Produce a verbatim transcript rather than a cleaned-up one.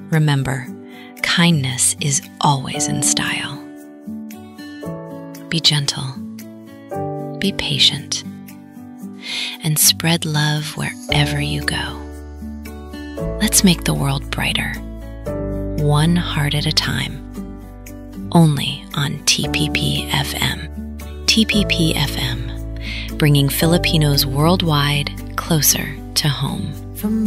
Remember, kindness is always in style. Be gentle, be patient, and spread love wherever you go. Let's make the world brighter, one heart at a time, only on T P P F M. T P P F M, bringing Filipinos worldwide closer to home. From